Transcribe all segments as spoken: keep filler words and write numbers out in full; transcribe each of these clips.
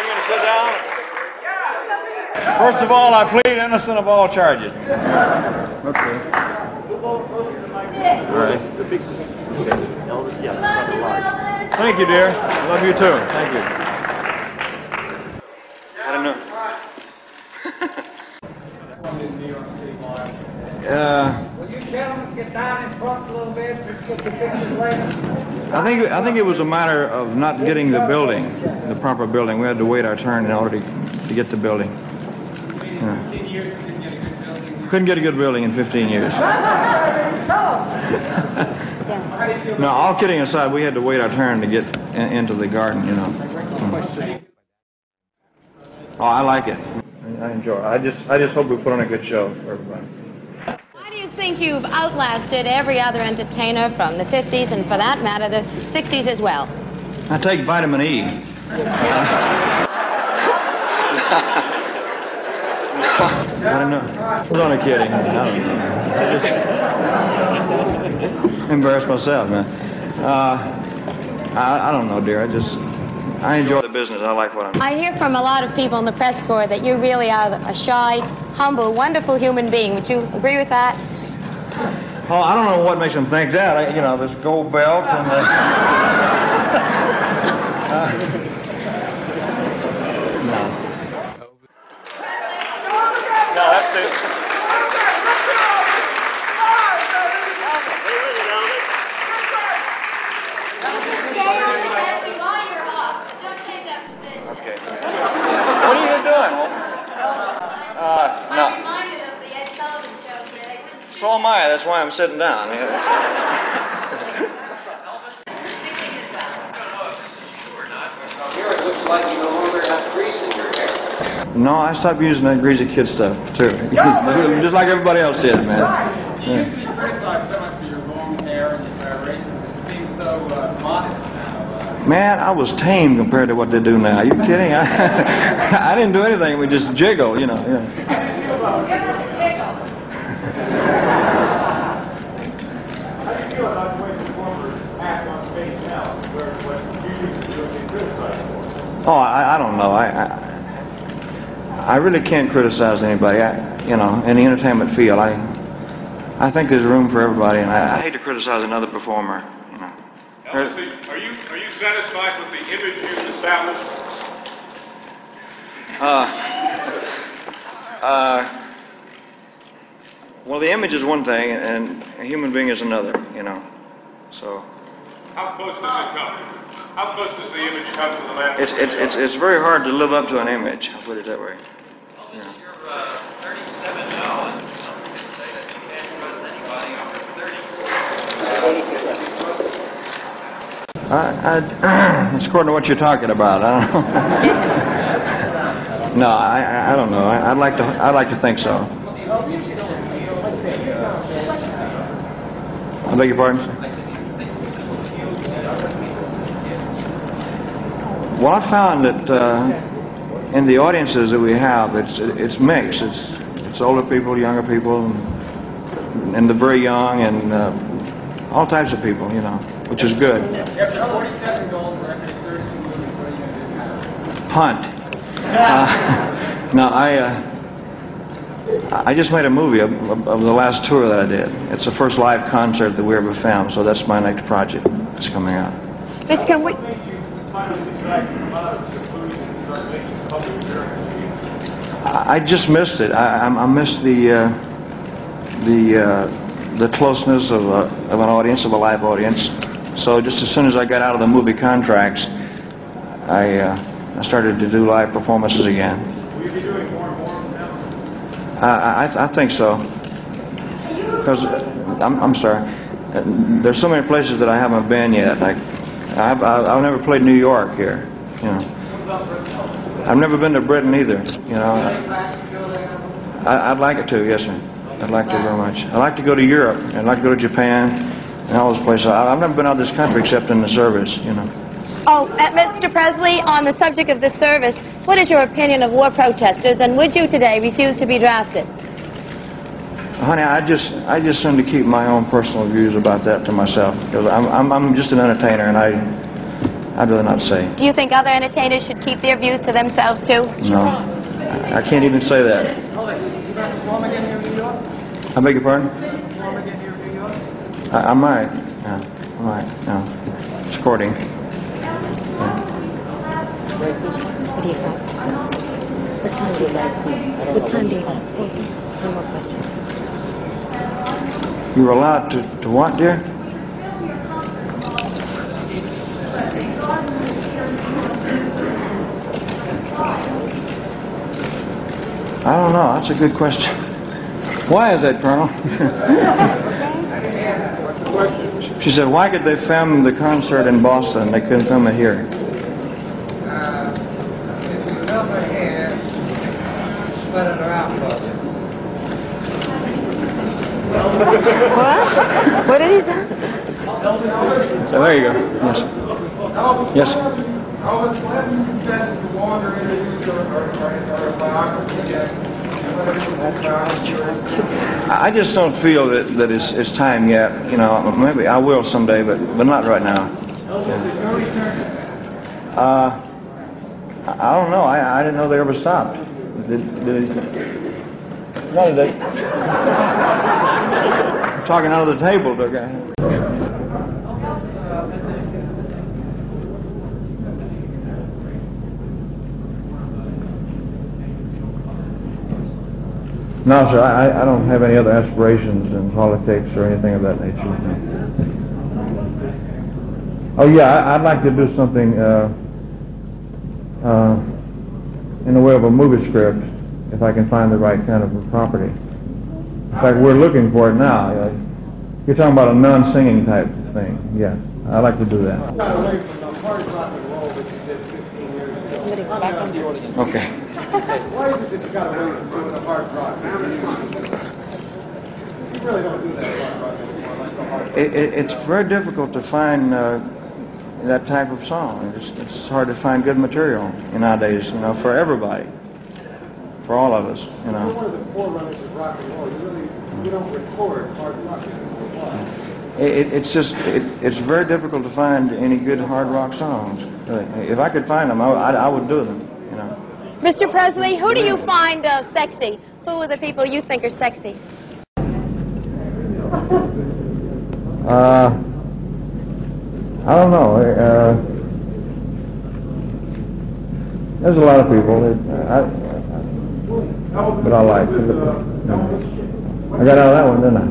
like me to sit down? First of all, I plead innocent of all charges. Okay. All right. Thank you, dear. I love you too. Thank you. I don't know. uh, Will you gentlemen get down and talk a little bit and get the pictures later? I think I think it was a matter of not getting the building, the proper building. We had to wait our turn in order to, to get the building. Yeah. Couldn't get a good building in fifteen years. No, all kidding aside, we had to wait our turn to get in, into the garden, you know. Mm. Oh, I like it. I enjoy it. I just, I just hope we put on a good show for everybody. Why do you think you've outlasted every other entertainer from the fifties and, for that matter, the sixties as well? I take vitamin E. I don't know. I was only kidding. I don't know. I just embarrassed myself, man. Uh, I, I don't know, dear. I just, I enjoy the business. I like what I'm doing. I hear from a lot of people in the press corps that you really are a shy, humble, wonderful human being. Would you agree with that? Oh, I don't know what makes them think that. I, you know, this gold belt and the... uh, No, that's it. Okay. What are you doing? Uh, no. So am I. That's why I'm sitting down. Here it looks like you no longer have grease in your hair. No, I stopped using that greasy kid stuff, too. Just like everybody else did, man. You used to be criticized so much for your long hair and your razor being so uh, modest now. Uh, Man, I was tame compared to what they do now. Are you kidding? I, I didn't do anything. We just jiggle, you know. Yeah. Oh, I, I don't know. I, I I really can't criticize anybody. I, you know, in the entertainment field, I I think there's room for everybody, and I, I hate to criticize another performer. You know. Elsie, are you are you satisfied with the image you've established? Uh, uh, well, the image is one thing, and a human being is another. You know, so. How close does it come? How close does the image come to the man? It's it's it's it's very hard to live up to an image. I'll put it that way. Yeah. You're uh, thirty-seven now, and some can say that you can't trust anybody over thirty. I, I, it's according to what you're talking about. I don't know. No, I, I don't know. I, I'd like to. I'd like to think so. I beg your pardon, sir? Well, I found that uh, in the audiences that we have, it's it's mixed. It's it's older people, younger people, and, and the very young, and uh, all types of people, you know, which is good. Hunt. Uh, no, I uh, I just made a movie of, of, of the last tour that I did. It's the first live concert that we ever filmed, so that's my next project that's coming out. Mister Can we... I just missed it. I, I missed the uh, the uh, the closeness of, a, of an audience, of a live audience. So just as soon as I got out of the movie contracts, I uh, I started to do live performances again. Will you be doing more and more now? I I, I think so. Because I'm I'm sorry. There's so many places that I haven't been yet. Like I've I've never played New York here. You know. I've never been to Britain either, you know. I, I'd like it to, yes, sir. I'd like to very much. I'd like to go to Europe. I'd like to go to Japan and all those places. I, I've never been out of this country except in the service, you know. Oh, uh, Mister Presley, on the subject of the service, what is your opinion of war protesters, and would you today refuse to be drafted? Honey, I just I just seem to keep my own personal views about that to myself, because I'm, I'm I'm just an entertainer, and I I'd rather not say. Do you think other entertainers should keep their views to themselves too? No. I I can't even say that. Hold it. You got perform again here in New York? I beg your pardon? Perform again here in New York? I, I might. Yeah, I might. No. It's courting. Yeah. What do you got? What time do you like? What time do you like? One more question. You were allowed to, to what, dear? I don't know. That's a good question. Why is that, Colonel? She said, why could they film the concert in Boston? They couldn't film it here. Uh, if you help her here, spread it around for you. What? What did he say? So there you go. Yes. Yes. Elvis, when you said to wander into your biography, I I just don't feel that, that it's, it's time yet. You know, maybe I will someday, but, but not right now. Yeah. Uh, I I don't know. I, I didn't know they ever stopped. Did, did it? No, did they? I'm talking out of the table, the guy. No, sir, I, I don't have any other aspirations in politics or anything of that nature. No. Oh, yeah, I, I'd like to do something uh, uh, in the way of a movie script, if I can find the right kind of a property. In fact, we're looking for it now. Uh, you're talking about a non-singing type of thing. Yeah, I'd like to do that. got away from the hard rock and roll that you did fifteen years ago. Okay. Why is it that you got away from doing the hard rock? You really don't do that hard rock anymore, like the hard rock. It, it, it's very difficult to find uh, that type of song. It's, it's hard to find good material nowadays, you know, for everybody, for all of us, you You're know. one of the forerunners of rock and roll. You really, you don't record hard rock anymore. Why? It, it, it's just, it, it's very difficult to find any good hard rock songs. Really. If I could find them, I, I, I would do them, you know. Mister Presley, who do you find uh, sexy? Who are the people you think are sexy? Uh, I don't know. Uh, there's a lot of people that I, but I like. I got out of that one, didn't I?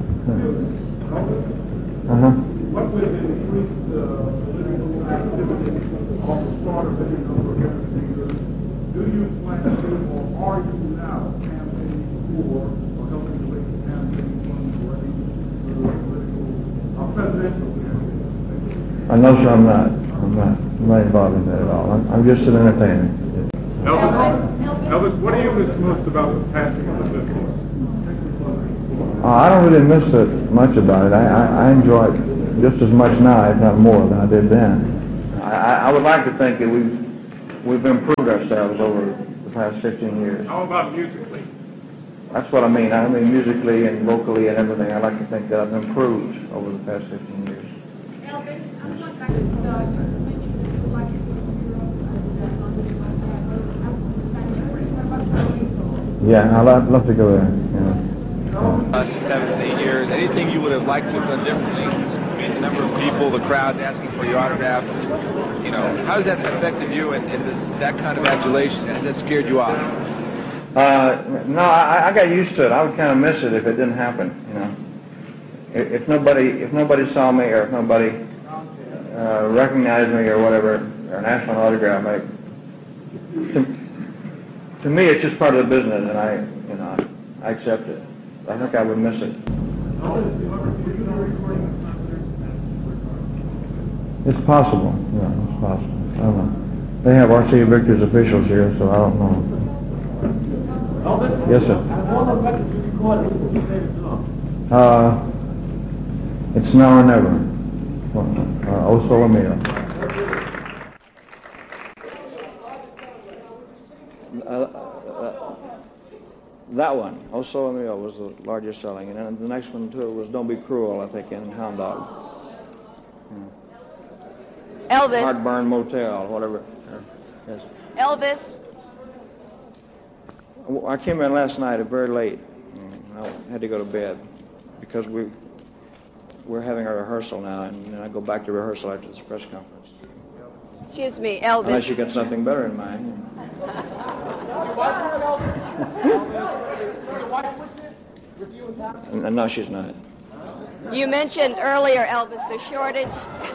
Uh huh. What would increase the political activity of the start of the Do you plan to, or are you now campaigning for, or helping to raise campaign funds for any political, uh, presidential campaign? I know, sir, I'm not. I'm not. I'm not involved in that at all. I'm, I'm just an entertainer. Elvis, Elvis, what do you miss most about the passing of the fifties? Uh, I don't really miss it much about it. I, I, I enjoy it just as much now, if not more, than I did then. I, I would like to think that we've we've improved ourselves over the past fifteen years. How about musically? That's what I mean. I mean musically and vocally and everything. I like to think that I've improved over the past fifteen years. Elvis, I'm going back to the uh, you mentioned that you would like to Yeah, I'd love, love to go there. Yeah. Uh, seven, eight years. Anything you would have liked to have done differently? I mean, the number of people, the crowds asking for your autograph. You know, how has that affected you? And, and this, that kind of adulation, has that scared you off? Uh, no, I, I got used to it. I would kind of miss it if it didn't happen. You know, if, if nobody if nobody saw me or if nobody uh, recognized me or whatever or asked for an autograph, I, to, to me it's just part of the business, and I you know I accept it. I think I would miss it. It's possible. Yeah, it's possible. I don't know. They have R C A Victor's officials here, so I don't know. Yes, sir. Uh, it's now or never. Uh, O Sole Mio. Uh, uh, that one, O Sole Mio, was the largest selling, and then the next one too was Don't Be Cruel, I think, in Hound Dog. Yeah. Elvis. Heartburn Motel, whatever. Yes. Elvis. Well, I came in last night very late. I had to go to bed because we, we're having a rehearsal now, and then I go back to rehearsal after this press conference. Excuse me, Elvis. Unless you got something better in mind. And no, she's not. You mentioned earlier, Elvis, the shortage.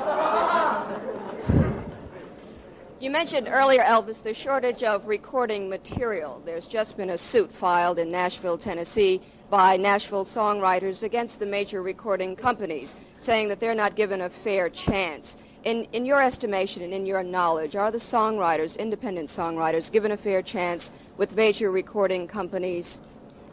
You mentioned earlier, Elvis, the shortage of recording material. There's just been a suit filed in Nashville, Tennessee, by Nashville songwriters against the major recording companies, saying that they're not given a fair chance. In, in your estimation and in your knowledge, are the songwriters, independent songwriters, given a fair chance with major recording companies?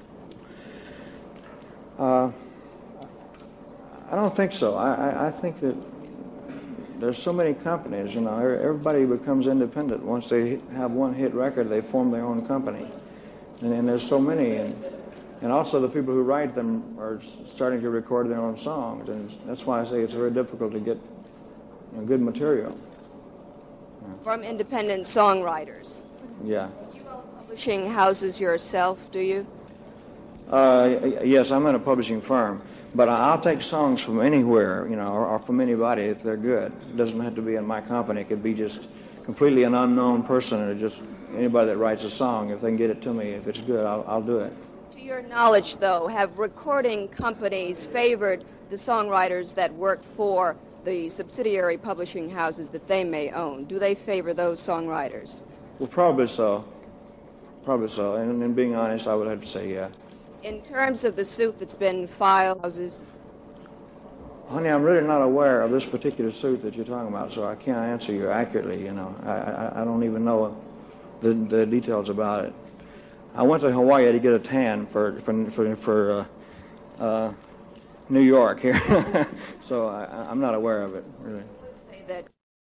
Uh, I don't think so. I, I, I think that there's so many companies, you know, everybody becomes independent. Once they have one hit record, they form their own company. And, and there's so many. And, and also the people who write them are starting to record their own songs. And that's why I say it's very difficult to get, you know, good material. From independent songwriters? Yeah. You own publishing houses yourself, do you? Uh, yes, I'm in a publishing firm. But I'll take songs from anywhere, you know, or, or from anybody if they're good. It doesn't have to be in my company. It could be just completely an unknown person or just anybody that writes a song. If they can get it to me, if it's good, I'll, I'll do it. To your knowledge, though, have recording companies favored the songwriters that work for the subsidiary publishing houses that they may own? Do they favor those songwriters? Well, probably so. Probably so. And, and being honest, I would have to say yeah. In terms of the suit that's been filed, houses. Honey, I'm really not aware of this particular suit that you're talking about, so I can't answer you accurately, you know. I, I, I don't even know the, the details about it. I went to Hawaii to get a tan for, for, for, for uh, uh, New York here, so I, I'm not aware of it, really. Say that.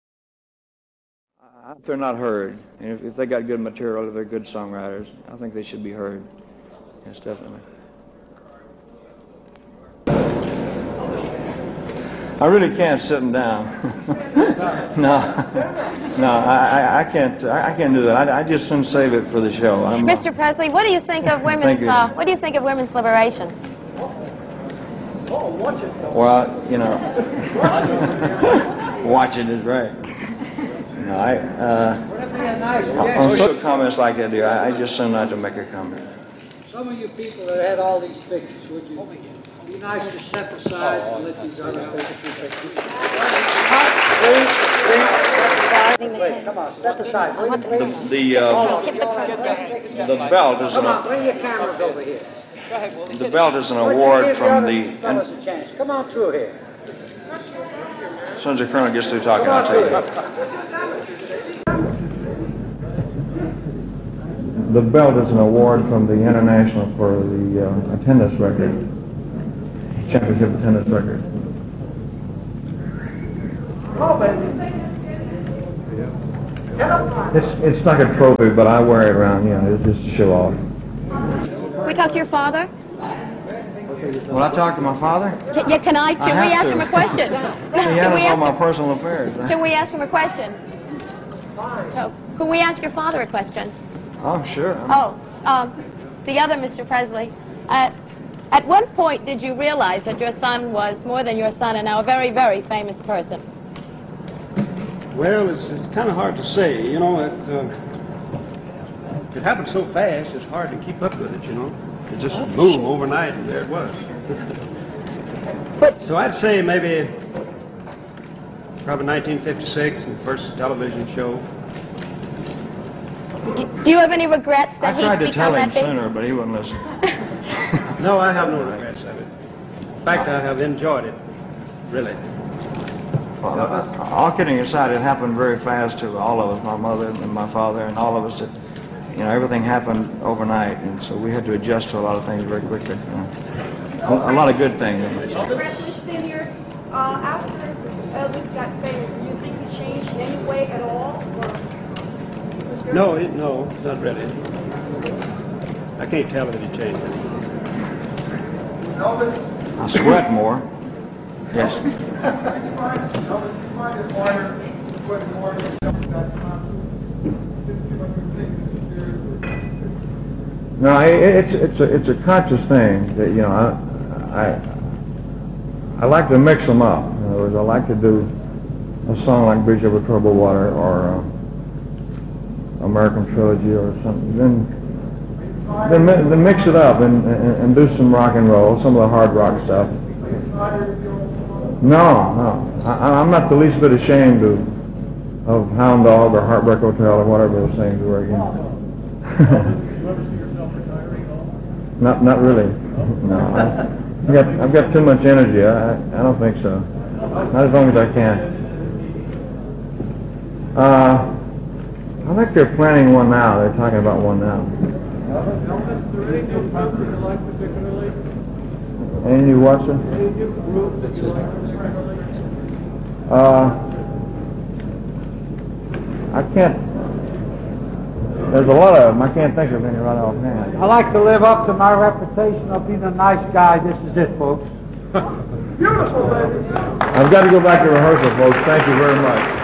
If they're not heard, and if, if they got good material, if they're good songwriters, I think they should be heard. Yes, definitely. I really can't sit them down. no, no, I, I can't. I, I can't do that. I, I just shouldn't save it for the show. I'm, Mister Presley, what do you think of women's? Uh, what do you think of women's liberation? Well, you know, watch it is right. No, I. Uh, on social comments like that, dear, I, I just seem not to make a comment. Some of you people that had all these pictures, would you be nice to step aside and let these others take a few pictures? Please, please, step aside. Wait, come on, step aside. The, the, uh, the belt is Come on, an, bring your cameras over here. the belt is an award from the, fellas a chance. Come on through here. as soon as the colonel gets through talking, I'll tell you. The belt is an award from the International for the uh, attendance record, championship attendance record. It's it's like a trophy, but I wear it around, you know, it's just to show off. Can we talk to your father? Will I talk to my father? Can, yeah, can I? Can I we have ask to. him a question? He Can we handles all ask my him- personal affairs. Can we ask him a question? No. Can we ask your father a question? Oh, sure. Oh, um, the other Mister Presley. At, at what point did you realize that your son was more than your son and now a very, very famous person? Well, it's, it's kind of hard to say. You know, it, uh, it happened so fast, it's hard to keep up with it, you know. It just boom, overnight, and there it was. But, So I'd say maybe probably nineteen fifty-six, the first television show. do you have any regrets that I tried to he's tell become him that big? sooner, but he wouldn't listen. No, I have no regrets of it. In fact, I have enjoyed it, really. Well, uh, all kidding aside, it happened very fast to all of us, my mother and my father and all of us. That, you know, everything happened overnight, and so we had to adjust to a lot of things very quickly. You know. a, a lot of good things. Presley Senior, uh, after Elvis got famous, do you think he changed in any way at all? Or No, it, no, not really. I can't tell that he changed it. I sweat more. Yes. question more than that concert? Just give us your take this seriously. No, it, it's it's a it's a conscious thing that you know I I I like to mix them up. In other words, I like to do a song like Bridge Over Troubled Water or uh, American Trilogy or something. Then then, mi- then mix it up and, and and do some rock and roll, some of the hard rock stuff. No, no, I, I'm not the least bit ashamed of of Hound Dog or Heartbreak Hotel or whatever those things were again. Not, not really. No, I, I've got, I've got too much energy. I, I don't think so. Not as long as I can. Uh, I think they're planning one now. They're talking about one now. Any new what, sir? Uh, I can't. There's a lot of them. I can't think of any right offhand. I like to live up to my reputation of being a nice guy. This is it, folks. Beautiful, baby. I've got to go back to rehearsal, folks. Thank you very much.